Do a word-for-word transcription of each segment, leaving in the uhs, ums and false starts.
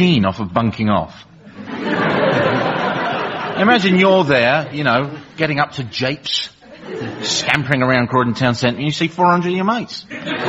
sheen off of bunking off. Imagine you're there, you know, getting up to japes, scampering around Croydon Town Centre, and you see four hundred of your mates.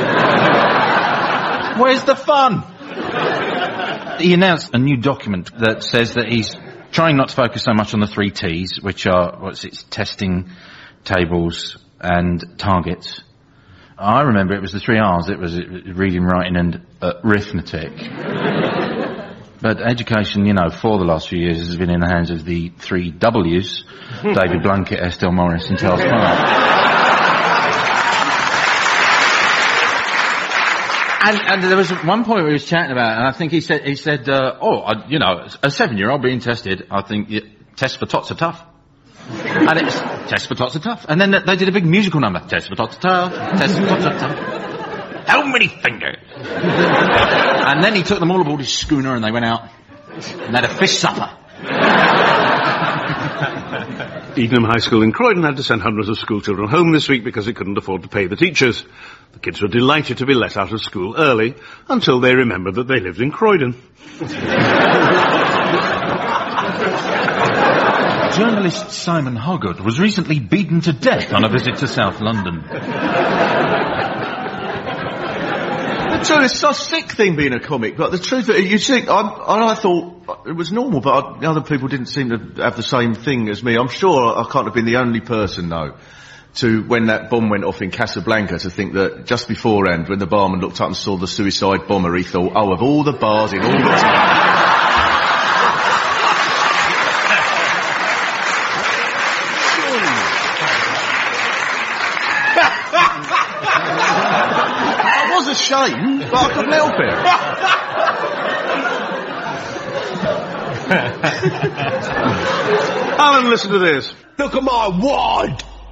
Where's the fun? He announced a new document that says that he's trying not to focus so much on the three T's, which are, what's it, testing, tables, and targets. I remember it was the three R's. It was reading, writing, and uh, arithmetic. But education, you know, for the last few years has been in the hands of the three W's, David Blunkett, Estelle Morris, and Charles Clarke. And, and there was one point where he was chatting about it, and I think he said, he said, uh, oh, I, you know, a seven-year-old being tested, I think yeah, tests for tots are tough. And it's, tests for tots are tough. And then they did a big musical number. Tests for tots are tough, tests for tots are tough. How many fingers? And then he took them all aboard his schooner and they went out and had a fish supper. Edenham High School in Croydon had to send hundreds of schoolchildren home this week because it couldn't afford to pay the teachers. The kids were delighted to be let out of school early until they remembered that they lived in Croydon. Journalist Simon Hoggart was recently beaten to death on a visit to South London. The truth, it's a sick thing being a comic, but the truth, you see, I, I thought it was normal, but I, other people didn't seem to have the same thing as me. I'm sure I can't have been the only person, though, to, when that bomb went off in Casablanca, to think that just beforehand, when the barman looked up and saw the suicide bomber, he thought, oh, of all the bars in all the town... Shame, but I couldn't help it. Alan, listen to this. Look at my wad!